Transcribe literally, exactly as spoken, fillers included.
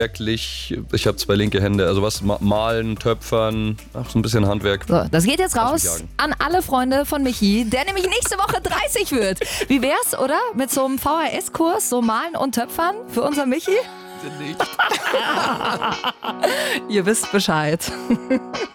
handwerklich. Ich habe zwei linke Hände. Also was, ma- malen, töpfern, ach, so ein bisschen Handwerk. So, das geht jetzt Lass mich raus jagen. an alle Freunde von Michi, der nämlich nächste Woche dreißig wird. Wie wär's, oder? Mit so einem V H S-Kurs, so Malen und Töpfern für unser Michi? Nicht. Ihr wisst Bescheid.